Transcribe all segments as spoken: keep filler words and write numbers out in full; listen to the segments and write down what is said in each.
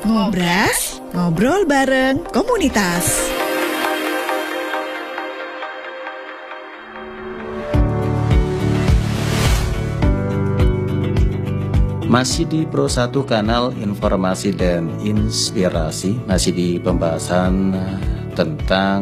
Ngobras, ngobrol bareng komunitas. Masih di Pro satu Kanal Informasi dan Inspirasi, masih di pembahasan tentang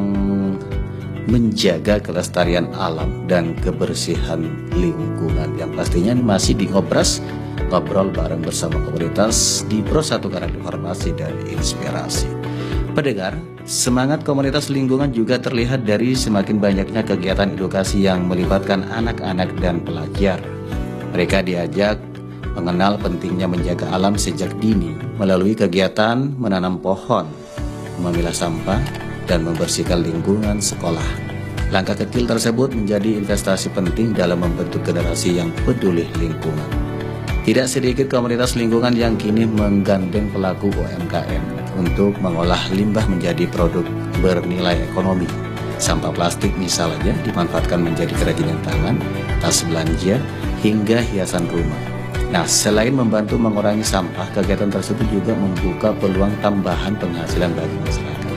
menjaga kelestarian alam dan kebersihan lingkungan, yang pastinya masih di Ngobras, ngobrol bareng bersama komunitas di Pro satu Kanal Informasi dan Inspirasi. Pendengar, semangat komunitas lingkungan juga terlihat dari semakin banyaknya kegiatan edukasi yang melibatkan anak-anak dan pelajar. Mereka diajak mengenal pentingnya menjaga alam sejak dini melalui kegiatan menanam pohon, memilah sampah, dan membersihkan lingkungan sekolah. Langkah kecil tersebut menjadi investasi penting dalam membentuk generasi yang peduli lingkungan. Tidak sedikit komunitas lingkungan yang kini menggandeng pelaku U M K M untuk mengolah limbah menjadi produk bernilai ekonomi. Sampah plastik misalnya dimanfaatkan menjadi kerajinan tangan, tas belanja, hingga hiasan rumah. Nah, selain membantu mengurangi sampah, kegiatan tersebut juga membuka peluang tambahan penghasilan bagi masyarakat.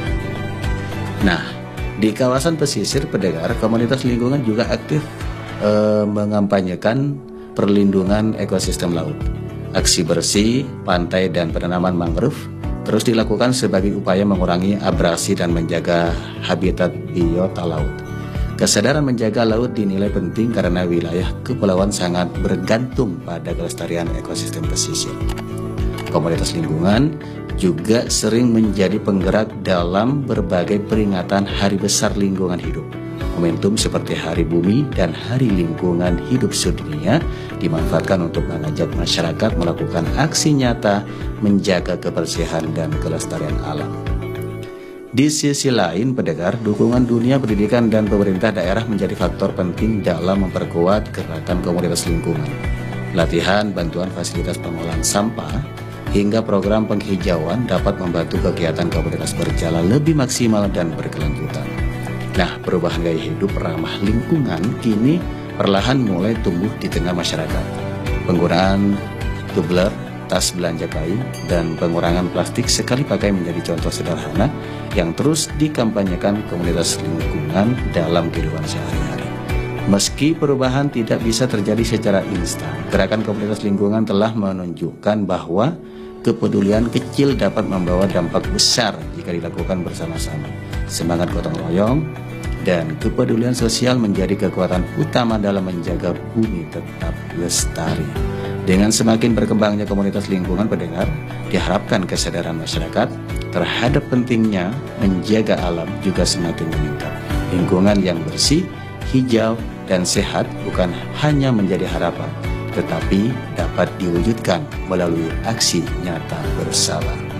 Nah, di kawasan pesisir, pendengar, komunitas lingkungan juga aktif eh, mengampanyekan perlindungan ekosistem laut. Aksi bersih pantai dan penanaman mangrove terus dilakukan sebagai upaya mengurangi abrasi dan menjaga habitat biota laut. Kesadaran menjaga laut dinilai penting karena wilayah kepulauan sangat bergantung pada kelestarian ekosistem pesisir. Komunitas lingkungan juga sering menjadi penggerak dalam berbagai peringatan Hari Besar Lingkungan Hidup. Momentum seperti Hari Bumi dan Hari Lingkungan Hidup Sedunia dimanfaatkan untuk mengajak masyarakat melakukan aksi nyata menjaga kebersihan dan kelestarian alam. Di sisi lain, pendengar, dukungan dunia pendidikan dan pemerintah daerah menjadi faktor penting dalam memperkuat gerakan komunitas lingkungan. Latihan, bantuan fasilitas pengolahan sampah, hingga program penghijauan dapat membantu kegiatan komunitas berjalan lebih maksimal dan berkelanjutan. Nah, perubahan gaya hidup ramah lingkungan kini perlahan mulai tumbuh di tengah masyarakat. Penggunaan tumbler, tas belanja kayu, dan pengurangan plastik sekali pakai menjadi contoh sederhana yang terus dikampanyekan komunitas lingkungan dalam kehidupan sehari-hari. Meski perubahan tidak bisa terjadi secara instan, gerakan komunitas lingkungan telah menunjukkan bahwa kepedulian kecil dapat membawa dampak besar jika dilakukan bersama-sama. Semangat gotong royong dan kepedulian sosial menjadi kekuatan utama dalam menjaga bumi tetap lestari. Dengan semakin berkembangnya komunitas lingkungan, pendengar, diharapkan kesadaran masyarakat terhadap pentingnya menjaga alam juga semakin meningkat. Lingkungan yang bersih, hijau, dan sehat bukan hanya menjadi harapan, tetapi dapat diwujudkan melalui aksi nyata bersama.